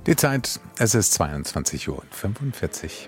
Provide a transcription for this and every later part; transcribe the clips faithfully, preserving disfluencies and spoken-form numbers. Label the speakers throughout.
Speaker 1: Die Zeit, es ist zweiundzwanzig Uhr fünfundvierzig.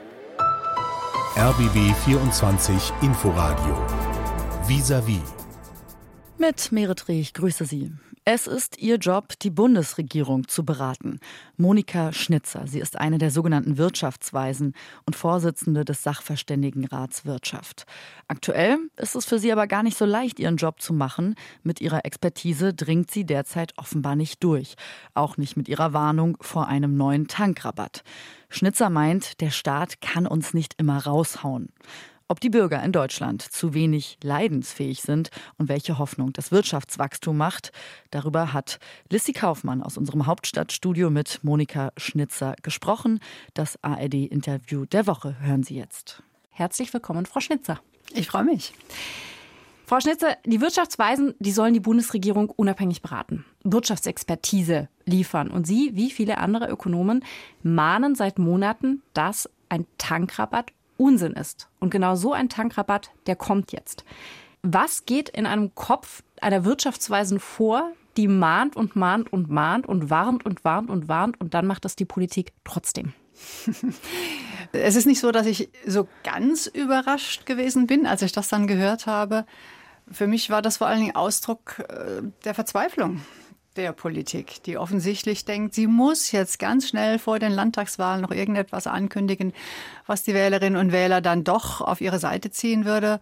Speaker 2: R B B vierundzwanzig Inforadio Vis-à-vis.
Speaker 3: Mit Merit Reh, ich grüße Sie. Es ist ihr Job, die Bundesregierung zu beraten. Monika Schnitzer, sie ist eine der sogenannten Wirtschaftsweisen und Vorsitzende des Sachverständigenrats Wirtschaft. Aktuell ist es für sie aber gar nicht so leicht, ihren Job zu machen. Mit ihrer Expertise dringt sie derzeit offenbar nicht durch. Auch nicht mit ihrer Warnung vor einem neuen Tankrabatt. Schnitzer meint, der Staat kann uns nicht immer raushauen. Ob die Bürger in Deutschland zu wenig leidensfähig sind und welche Hoffnung das Wirtschaftswachstum macht, darüber hat Lissy Kaufmann aus unserem Hauptstadtstudio mit Monika Schnitzer gesprochen. Das A R D-Interview der Woche hören Sie jetzt.
Speaker 4: Herzlich willkommen, Frau Schnitzer.
Speaker 3: Ich freue mich.
Speaker 4: Frau Schnitzer, die Wirtschaftsweisen, die sollen die Bundesregierung unabhängig beraten, Wirtschaftsexpertise liefern. Und Sie, wie viele andere Ökonomen, mahnen seit Monaten, dass ein Tankrabatt Unsinn ist. Und genau so ein Tankrabatt, der kommt jetzt. Was geht in einem Kopf einer Wirtschaftsweisen vor, die mahnt und mahnt und mahnt und warnt und warnt und warnt und dann macht das die Politik trotzdem?
Speaker 5: Es ist nicht so, dass ich so ganz überrascht gewesen bin, als ich das dann gehört habe. Für mich war das vor allen Dingen Ausdruck der Verzweiflung der Politik, die offensichtlich denkt, sie muss jetzt ganz schnell vor den Landtagswahlen noch irgendetwas ankündigen, was die Wählerinnen und Wähler dann doch auf ihre Seite ziehen würde.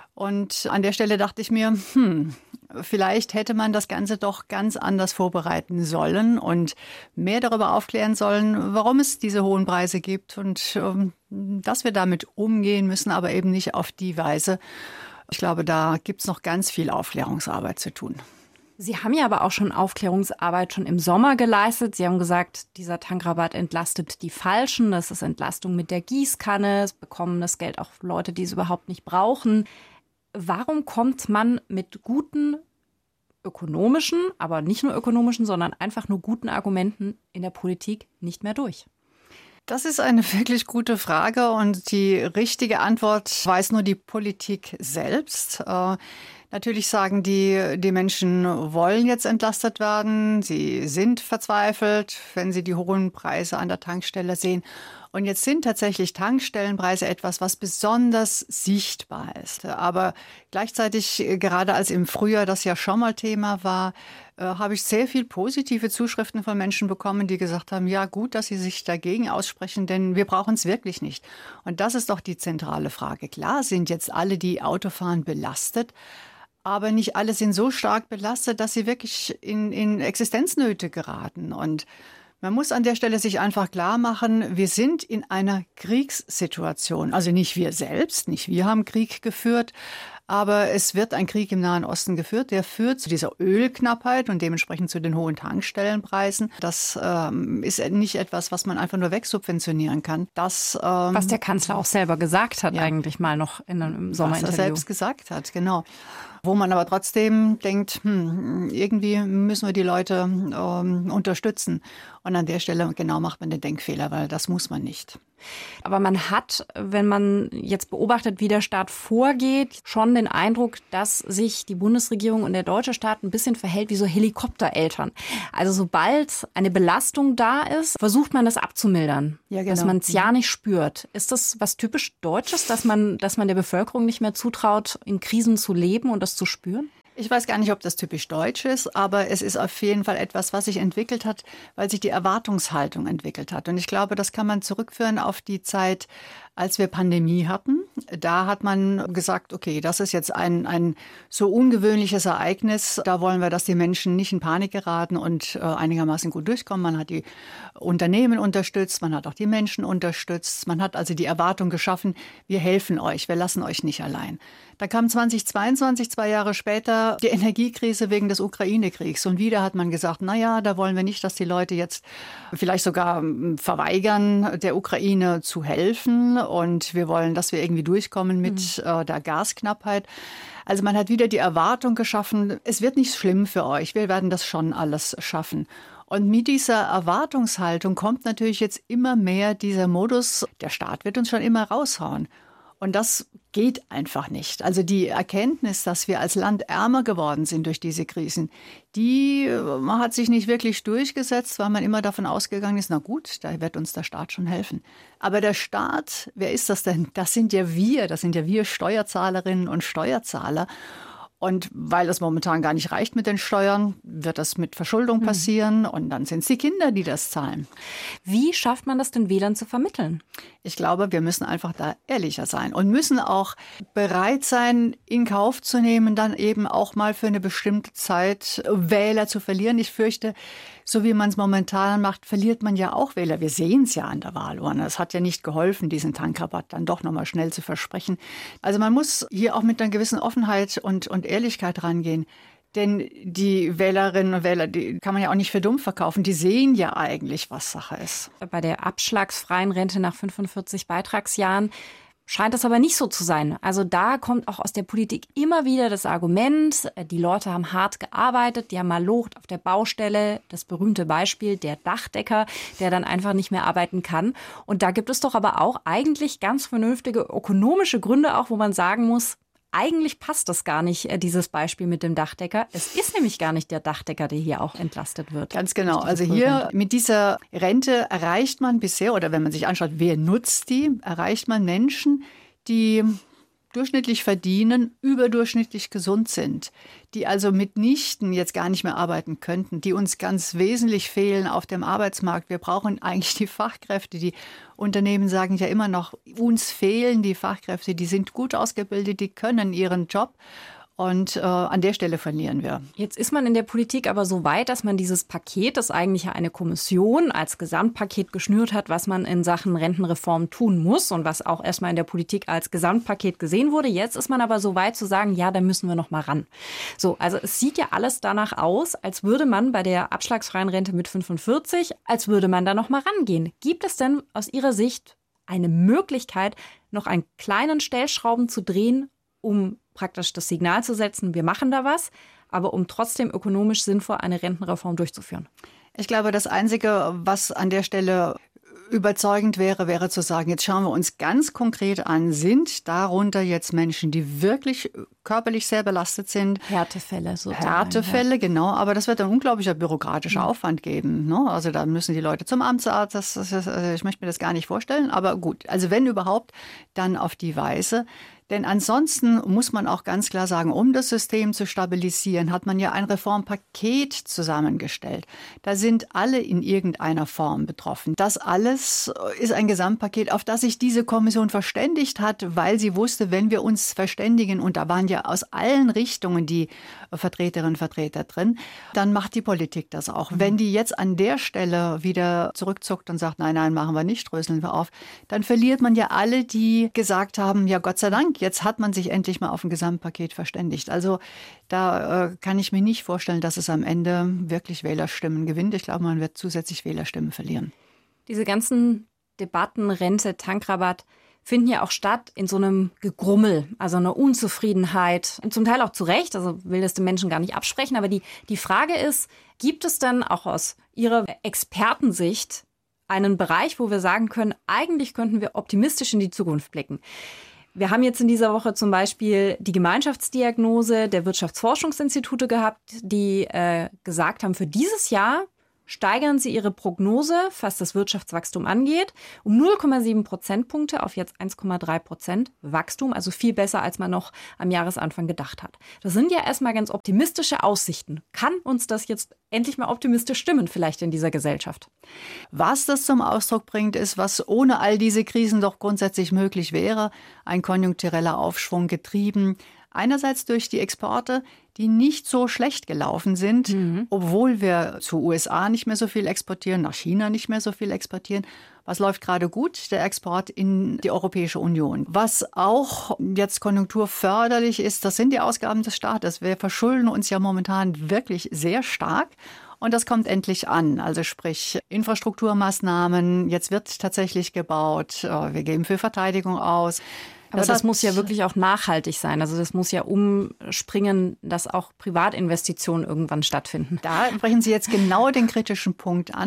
Speaker 5: Und an der Stelle dachte ich mir, hm, vielleicht hätte man das Ganze doch ganz anders vorbereiten sollen und mehr darüber aufklären sollen, warum es diese hohen Preise gibt und ähm, dass wir damit umgehen müssen, aber eben nicht auf die Weise. Ich glaube, da gibt es noch ganz viel Aufklärungsarbeit zu tun.
Speaker 4: Sie haben ja aber auch schon Aufklärungsarbeit schon im Sommer geleistet. Sie haben gesagt, dieser Tankrabatt entlastet die Falschen. Das ist Entlastung mit der Gießkanne. Es bekommen das Geld auch Leute, die es überhaupt nicht brauchen. Warum kommt man mit guten ökonomischen, aber nicht nur ökonomischen, sondern einfach nur guten Argumenten in der Politik nicht mehr durch?
Speaker 5: Das ist eine wirklich gute Frage und die richtige Antwort weiß nur die Politik selbst. Äh, natürlich sagen die, die Menschen wollen jetzt entlastet werden. Sie sind verzweifelt, wenn sie die hohen Preise an der Tankstelle sehen. Und jetzt sind tatsächlich Tankstellenpreise etwas, was besonders sichtbar ist. Aber gleichzeitig, gerade als im Frühjahr das ja schon mal Thema war, äh, habe ich sehr viel positive Zuschriften von Menschen bekommen, die gesagt haben, ja gut, dass sie sich dagegen aussprechen, denn wir brauchen es wirklich nicht. Und das ist doch die zentrale Frage. Klar sind jetzt alle, die Auto fahren, belastet. Aber nicht alle sind so stark belastet, dass sie wirklich in, in Existenznöte geraten. Und man muss an der Stelle sich einfach klar machen, wir sind in einer Kriegssituation. Also nicht wir selbst, nicht wir haben Krieg geführt, aber es wird ein Krieg im Nahen Osten geführt, der führt zu dieser Ölknappheit und dementsprechend zu den hohen Tankstellenpreisen. Das ähm, ist nicht etwas, was man einfach nur wegsubventionieren kann. Das, ähm,
Speaker 4: was der Kanzler auch selber gesagt hat,
Speaker 5: ja,
Speaker 4: eigentlich mal noch in einem Sommerinterview.
Speaker 5: Was er selbst gesagt hat, genau. Wo man aber trotzdem denkt, hm, irgendwie müssen wir die Leute ähm, unterstützen. Und an der Stelle genau macht man den Denkfehler, weil das muss man nicht.
Speaker 4: Aber man hat, wenn man jetzt beobachtet, wie der Staat vorgeht, schon den Eindruck, dass sich die Bundesregierung und der deutsche Staat ein bisschen verhält wie so Helikoptereltern. Also sobald eine Belastung da ist, versucht man das abzumildern,
Speaker 5: ja, genau,
Speaker 4: dass man es ja nicht spürt. Ist das was typisch Deutsches, dass man, dass man der Bevölkerung nicht mehr zutraut, in Krisen zu leben und das zu spüren?
Speaker 5: Ich weiß gar nicht, ob das typisch deutsch ist, aber es ist auf jeden Fall etwas, was sich entwickelt hat, weil sich die Erwartungshaltung entwickelt hat. Und ich glaube, das kann man zurückführen auf die Zeit, als wir Pandemie hatten. Da hat man gesagt, okay, das ist jetzt ein, ein so ungewöhnliches Ereignis. Da wollen wir, dass die Menschen nicht in Panik geraten und äh, einigermaßen gut durchkommen. Man hat die Unternehmen unterstützt, man hat auch die Menschen unterstützt. Man hat also die Erwartung geschaffen, wir helfen euch, wir lassen euch nicht allein. Da kam zweitausendzweiundzwanzig, zwei Jahre später, die Energiekrise wegen des Ukraine-Kriegs. Und wieder hat man gesagt, na ja, da wollen wir nicht, dass die Leute jetzt vielleicht sogar verweigern, der Ukraine zu helfen. Und wir wollen, dass wir irgendwie durchkommen mit mhm. äh, der Gasknappheit. Also man hat wieder die Erwartung geschaffen, es wird nicht schlimm für euch, wir werden das schon alles schaffen. Und mit dieser Erwartungshaltung kommt natürlich jetzt immer mehr dieser Modus, der Staat wird uns schon immer raushauen. Und das geht einfach nicht. Also die Erkenntnis, dass wir als Land ärmer geworden sind durch diese Krisen, die man hat sich nicht wirklich durchgesetzt, weil man immer davon ausgegangen ist, na gut, da wird uns der Staat schon helfen. Aber der Staat, wer ist das denn? Das sind ja wir, das sind ja wir Steuerzahlerinnen und Steuerzahler. Und weil das momentan gar nicht reicht mit den Steuern, wird das mit Verschuldung passieren. Mhm. Und dann sind es die Kinder, die das zahlen.
Speaker 4: Wie schafft man das den Wählern zu vermitteln?
Speaker 5: Ich glaube, wir müssen einfach da ehrlicher sein und müssen auch bereit sein, in Kauf zu nehmen, dann eben auch mal für eine bestimmte Zeit Wähler zu verlieren. Ich fürchte, so wie man es momentan macht, verliert man ja auch Wähler. Wir sehen es ja an der Wahlurne. Es hat ja nicht geholfen, diesen Tankrabatt dann doch nochmal schnell zu versprechen. Also man muss hier auch mit einer gewissen Offenheit und, und Ehrlichkeit rangehen. Denn die Wählerinnen und Wähler, die kann man ja auch nicht für dumm verkaufen. Die sehen ja eigentlich, was Sache ist.
Speaker 4: Bei der abschlagsfreien Rente nach fünfundvierzig Beitragsjahren scheint es aber nicht so zu sein. Also da kommt auch aus der Politik immer wieder das Argument, die Leute haben hart gearbeitet, die haben mal Locht auf der Baustelle, das berühmte Beispiel, der Dachdecker, der dann einfach nicht mehr arbeiten kann. Und da gibt es doch aber auch eigentlich ganz vernünftige ökonomische Gründe auch, wo man sagen muss, eigentlich passt das gar nicht, dieses Beispiel mit dem Dachdecker. Es ist nämlich gar nicht der Dachdecker, der hier auch entlastet wird.
Speaker 5: Ganz genau. Also hier mit dieser Rente erreicht man bisher, oder wenn man sich anschaut, wer nutzt die, erreicht man Menschen, die durchschnittlich verdienen, überdurchschnittlich gesund sind, die also mitnichten jetzt gar nicht mehr arbeiten könnten, die uns ganz wesentlich fehlen auf dem Arbeitsmarkt. Wir brauchen eigentlich die Fachkräfte. Die Unternehmen sagen ja immer noch, uns fehlen die Fachkräfte, die sind gut ausgebildet, die können ihren Job. Und äh, an der Stelle verlieren wir.
Speaker 4: Jetzt ist man in der Politik aber so weit, dass man dieses Paket, das eigentlich ja eine Kommission als Gesamtpaket geschnürt hat, was man in Sachen Rentenreform tun muss und was auch erstmal in der Politik als Gesamtpaket gesehen wurde. Jetzt ist man aber so weit zu sagen, ja, da müssen wir noch mal ran. So, also es sieht ja alles danach aus, als würde man bei der abschlagsfreien Rente mit fünfundvierzig, als würde man da noch mal rangehen. Gibt es denn aus Ihrer Sicht eine Möglichkeit, noch einen kleinen Stellschrauben zu drehen, um praktisch das Signal zu setzen, wir machen da was, aber um trotzdem ökonomisch sinnvoll eine Rentenreform durchzuführen?
Speaker 5: Ich glaube, das Einzige, was an der Stelle überzeugend wäre, wäre zu sagen, jetzt schauen wir uns ganz konkret an, sind darunter jetzt Menschen, die wirklich körperlich sehr belastet sind?
Speaker 4: Härtefälle sozusagen.
Speaker 5: Härtefälle, ja. Genau, aber das wird ein unglaublicher bürokratischer
Speaker 4: mhm.
Speaker 5: Aufwand geben. Ne? Also da müssen die Leute zum Amtsarzt, das, das, das, ich möchte mir das gar nicht vorstellen, aber gut, also wenn überhaupt, dann auf die Weise. Denn ansonsten muss man auch ganz klar sagen, um das System zu stabilisieren, hat man ja ein Reformpaket zusammengestellt. Da sind alle in irgendeiner Form betroffen. Das alles ist ein Gesamtpaket, auf das sich diese Kommission verständigt hat, weil sie wusste, wenn wir uns verständigen, und da waren ja aus allen Richtungen die Vertreterinnen und Vertreter drin, dann macht die Politik das auch. Mhm. Wenn die jetzt an der Stelle wieder zurückzuckt und sagt, nein, nein, machen wir nicht, dröseln wir auf, dann verliert man ja alle, die gesagt haben, ja Gott sei Dank, jetzt hat man sich endlich mal auf ein Gesamtpaket verständigt. Also da äh, kann ich mir nicht vorstellen, dass es am Ende wirklich Wählerstimmen gewinnt. Ich glaube, man wird zusätzlich Wählerstimmen verlieren.
Speaker 4: Diese ganzen Debatten, Rente, Tankrabatt, finden ja auch statt in so einem Gegrummel, also einer Unzufriedenheit. Und zum Teil auch zu Recht, also will das den Menschen gar nicht absprechen. Aber die, die Frage ist, gibt es dann auch aus Ihrer Expertensicht einen Bereich, wo wir sagen können, eigentlich könnten wir optimistisch in die Zukunft blicken? Wir haben jetzt in dieser Woche zum Beispiel die Gemeinschaftsdiagnose der Wirtschaftsforschungsinstitute gehabt, die äh, gesagt haben, für dieses Jahr steigern sie ihre Prognose, was das Wirtschaftswachstum angeht, um null Komma sieben Prozentpunkte auf jetzt eins Komma drei Prozent Wachstum, also viel besser, als man noch am Jahresanfang gedacht hat. Das sind ja erstmal ganz optimistische Aussichten. Kann uns das jetzt endlich mal optimistisch stimmen, vielleicht in dieser Gesellschaft?
Speaker 5: Was das zum Ausdruck bringt, ist, was ohne all diese Krisen doch grundsätzlich möglich wäre, ein konjunktureller Aufschwung getrieben. Einerseits durch die Exporte, die nicht so schlecht gelaufen sind, mhm. obwohl wir zu U S A nicht mehr so viel exportieren, nach China nicht mehr so viel exportieren. Was läuft gerade gut? Der Export in die Europäische Union. Was auch jetzt konjunkturförderlich ist, das sind die Ausgaben des Staates. Wir verschulden uns ja momentan wirklich sehr stark. Und das kommt endlich an. Also sprich Infrastrukturmaßnahmen. Jetzt wird tatsächlich gebaut. Wir geben für Verteidigung aus.
Speaker 4: Aber das, das muss ja wirklich auch nachhaltig sein. Also das muss ja umspringen, dass auch Privatinvestitionen irgendwann stattfinden.
Speaker 5: Da sprechen Sie jetzt genau den kritischen Punkt an.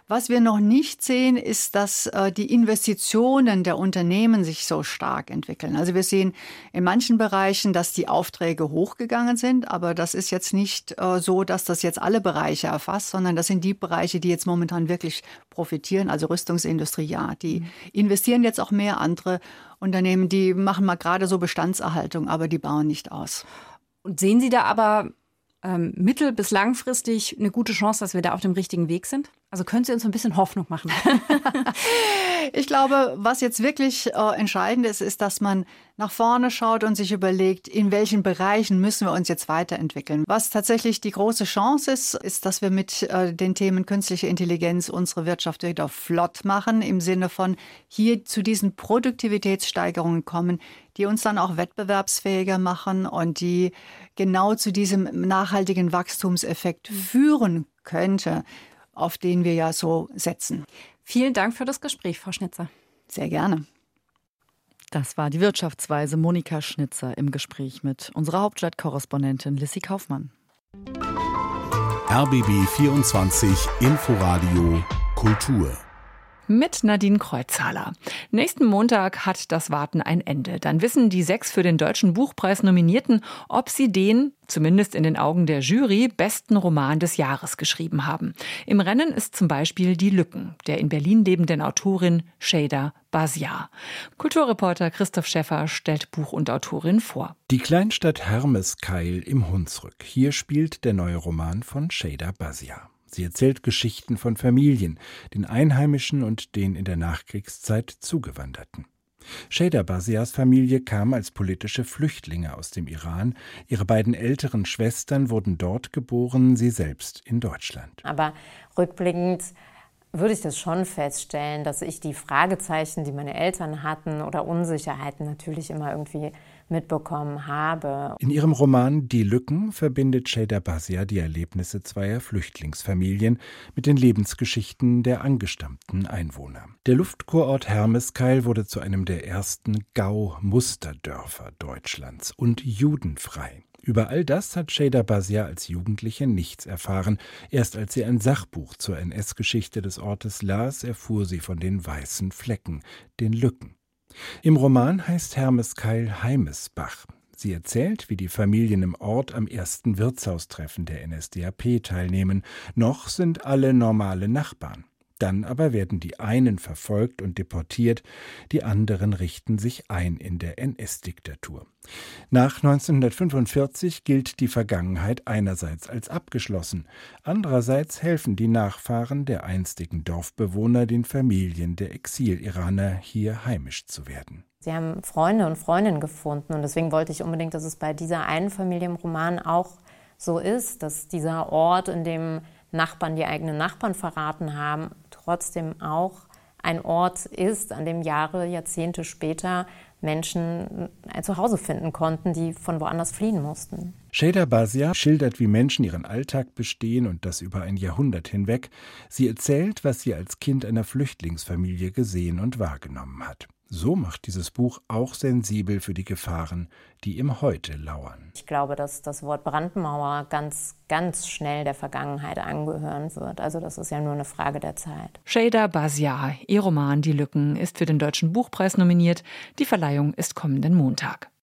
Speaker 5: Was wir noch nicht sehen, ist, dass äh, die Investitionen der Unternehmen sich so stark entwickeln. Also wir sehen in manchen Bereichen, dass die Aufträge hochgegangen sind, aber das ist jetzt nicht äh, so, dass das jetzt alle Bereiche erfasst, sondern das sind die Bereiche, die jetzt momentan wirklich profitieren. Also Rüstungsindustrie, ja, die mhm. investieren jetzt auch mehr. Andere Unternehmen, die machen mal gerade so Bestandserhaltung, aber die bauen nicht aus.
Speaker 4: Und sehen Sie da aber ähm, mittel- bis langfristig eine gute Chance, dass wir da auf dem richtigen Weg sind? Also können Sie uns ein bisschen Hoffnung machen?
Speaker 5: Ich glaube, was jetzt wirklich äh, entscheidend ist, ist, dass man nach vorne schaut und sich überlegt, in welchen Bereichen müssen wir uns jetzt weiterentwickeln. Was tatsächlich die große Chance ist, ist, dass wir mit äh, den Themen künstliche Intelligenz unsere Wirtschaft wieder flott machen, im Sinne von hier zu diesen Produktivitätssteigerungen kommen, die uns dann auch wettbewerbsfähiger machen und die genau zu diesem nachhaltigen Wachstumseffekt führen könnte, auf den wir ja so setzen.
Speaker 4: Vielen Dank für das Gespräch, Frau Schnitzer.
Speaker 5: Sehr gerne.
Speaker 3: Das war die Wirtschaftsweise Monika Schnitzer im Gespräch mit unserer Hauptstadtkorrespondentin Lissy Kaufmann.
Speaker 2: R B B vierundzwanzig Inforadio Kultur.
Speaker 6: Mit Nadine Kreuzhaler. Nächsten Montag hat das Warten ein Ende. Dann wissen die sechs für den Deutschen Buchpreis Nominierten, ob sie den, zumindest in den Augen der Jury, besten Roman des Jahres geschrieben haben. Im Rennen ist zum Beispiel Die Lücken, der in Berlin lebenden Autorin Şeyda Bazia. Kulturreporter Christoph Schäffer stellt Buch und Autorin vor.
Speaker 1: Die Kleinstadt Hermeskeil im Hunsrück. Hier spielt der neue Roman von Şeyda Bazia. Sie erzählt Geschichten von Familien, den Einheimischen und den in der Nachkriegszeit Zugewanderten. Şeyda Bazias Familie kam als politische Flüchtlinge aus dem Iran. Ihre beiden älteren Schwestern wurden dort geboren, sie selbst in Deutschland.
Speaker 7: Aber rückblickend würde ich das schon feststellen, dass ich die Fragezeichen, die meine Eltern hatten oder Unsicherheiten natürlich immer irgendwie mitbekommen habe.
Speaker 1: In ihrem Roman Die Lücken verbindet Şeyda Bazia die Erlebnisse zweier Flüchtlingsfamilien mit den Lebensgeschichten der angestammten Einwohner. Der Luftkurort Hermeskeil wurde zu einem der ersten Gau-Musterdörfer Deutschlands und judenfrei. Über all das hat Şeyda Bazia als Jugendliche nichts erfahren. Erst als sie ein Sachbuch zur N S-Geschichte des Ortes las, erfuhr sie von den weißen Flecken, den Lücken. Im Roman heißt Hermeskeil Heimesbach. Sie erzählt, wie die Familien im Ort am ersten Wirtshaustreffen der N S D A P teilnehmen. Noch sind alle normale Nachbarn. Dann aber werden die einen verfolgt und deportiert, die anderen richten sich ein in der N S-Diktatur. Nach neunzehnhundertfünfundvierzig gilt die Vergangenheit einerseits als abgeschlossen, andererseits helfen die Nachfahren der einstigen Dorfbewohner den Familien der Exil-Iraner hier heimisch zu werden.
Speaker 7: Sie haben Freunde und Freundinnen gefunden und deswegen wollte ich unbedingt, dass es bei dieser einen Familie im Roman auch so ist, dass dieser Ort, in dem Nachbarn die eigenen Nachbarn verraten haben, trotzdem auch ein Ort ist, an dem Jahre, Jahrzehnte später Menschen ein Zuhause finden konnten, die von woanders fliehen mussten.
Speaker 1: Şeyda Bazia schildert, wie Menschen ihren Alltag bestehen und das über ein Jahrhundert hinweg. Sie erzählt, was sie als Kind einer Flüchtlingsfamilie gesehen und wahrgenommen hat. So macht dieses Buch auch sensibel für die Gefahren, die im Heute lauern.
Speaker 7: Ich glaube, dass das Wort Brandmauer ganz, ganz schnell der Vergangenheit angehören wird. Also das ist ja nur eine Frage der Zeit.
Speaker 6: Şeyda Bazia, ihr Roman Die Lücken, ist für den Deutschen Buchpreis nominiert. Die Verleihung ist kommenden Montag.